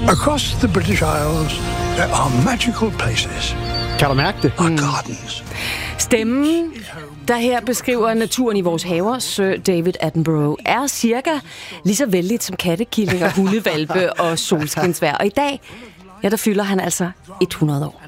Across the British Isles, there are magical places. Kan du mærke det? Og gardens. Stemmen, der her beskriver naturen i vores haver, Sir David Attenborough, er cirka lige så vældigt som kattekillinger, hundevalpe og solskinsvejr. Og i dag, ja, der fylder han altså 100 år.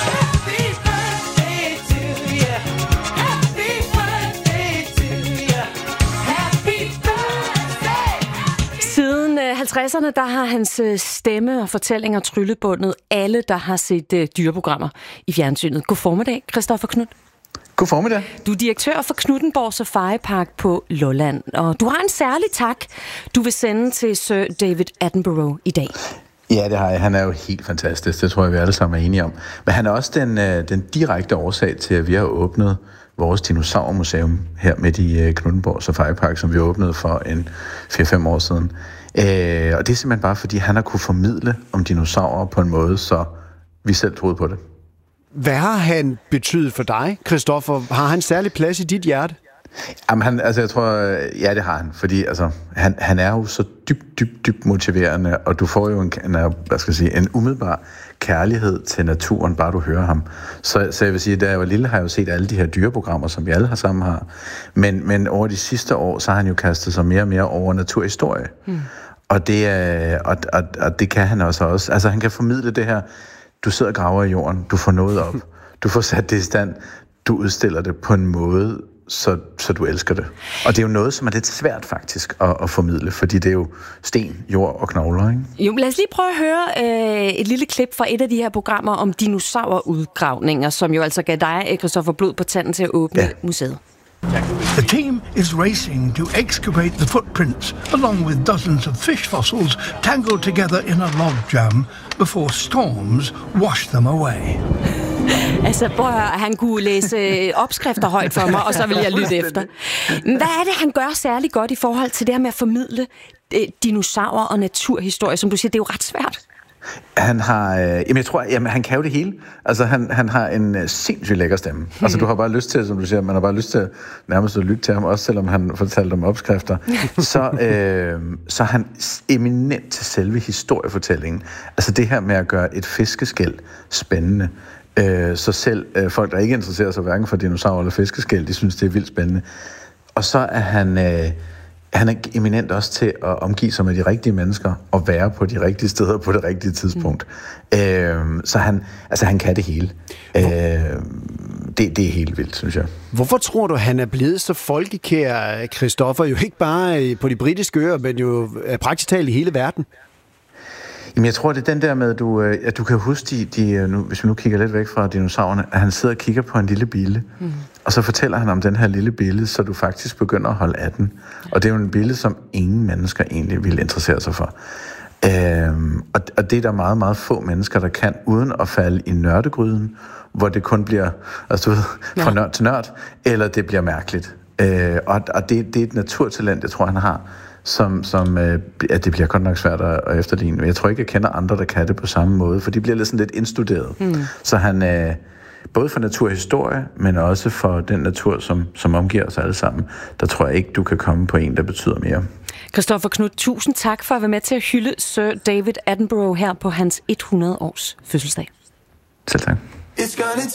Siden 50'erne, der har hans stemme og fortællinger tryllebundet alle, der har set dyreprogrammer i fjernsynet. God formiddag, Christoffer Knudt. God formiddag. Du er direktør for Knuthenborg Safari Park på Lolland, og du har en særlig tak, du vil sende til Sir David Attenborough i dag. Ja, det har jeg. Han er jo helt fantastisk. Det tror jeg, vi alle sammen er enige om. Men han er også den direkte årsag til, at vi har åbnet vores dinosaurmuseum her midt i Knuthenborg Safari Park, som vi åbnede for 4-5 år siden. Og det er simpelthen bare, fordi han har kunne formidle om dinosaurer på en måde, så vi selv troede på det. Hvad har han betydet for dig, Christoffer? Har han særlig plads i dit hjerte? Jamen, jeg tror, ja, det har han, fordi han er jo så dybt motiverende, og du får jo en umiddelbar kærlighed til naturen, bare du hører ham. Så jeg vil sige, da jeg var lille, har jeg jo set alle de her dyreprogrammer, som vi alle har sammen har. Men over de sidste år, så har han jo kastet sig mere og mere over naturhistorie. Og det kan han også. Altså, han kan formidle det her. Du sidder og graver i jorden, du får noget op, du får sat det i stand, du udstiller det på en måde, så du elsker det. Og det er jo noget, som er lidt svært faktisk at formidle, fordi det er jo sten, jord og knogler, ikke? Jo, lad os lige prøve at høre et lille klip fra et af de her programmer om dinosaurudgravninger, som jo altså gav dig, Christoffer, blod på tanden til at åbne museet. The team is racing to excavate the footprints, along with dozens of fish fossils tangled together in a log jam before storms wash them away. Altså, prøv at høre, han kunne læse opskrifter højt for mig, og så vil jeg lytte efter. Hvad er det, han gør særlig godt i forhold til det her med at formidle dinosaurer og naturhistorie? Som du siger, det er jo ret svært. Han har, jeg tror, han kan jo det hele. Altså, han har en sindssygt lækker stemme. Altså, du har bare lyst til, som du siger, man har bare lyst til nærmest at lytte til ham, også selvom han fortalte om opskrifter. Så han eminent til selve historiefortællingen. Altså, det her med at gøre et fiskeskæl spændende. Så selv folk, der ikke interesserer sig hverken for dinosaurer eller fiskeskæl, de synes, det er vildt spændende. Og så er han er eminent også til at omgive sig med de rigtige mennesker og være på de rigtige steder på det rigtige tidspunkt. Så han kan det hele. Det er helt vildt, synes jeg. Hvorfor tror du, han er blevet så folkekær, Christoffer? Jo ikke bare på de britiske øer, men jo praktisk talt i hele verden. Jamen, jeg tror, det er den der med, at du kan huske, hvis vi nu kigger lidt væk fra dinosaurerne, at han sidder og kigger på en lille bille, og så fortæller han om den her lille bille, så du faktisk begynder at holde af den. Og det er jo en bille, som ingen mennesker egentlig vil interessere sig for. Og det er der meget, meget få mennesker, der kan, uden at falde i nørdegryden, hvor det kun bliver fra nørd til nørd, eller det bliver mærkeligt. Og det er et naturtalent, jeg tror, han har, at det bliver godt nok svært at efterligne. Jeg tror ikke, jeg kender andre, der kan det på samme måde, for de bliver lidt indstuderet. Så han, både for naturhistorie, men også for den natur, som omgiver os alle sammen, der tror jeg ikke, du kan komme på en, der betyder mere. Christoffer Knudt, tusind tak for at være med til at hylde Sir David Attenborough her på hans 100-års fødselsdag. Selv tak.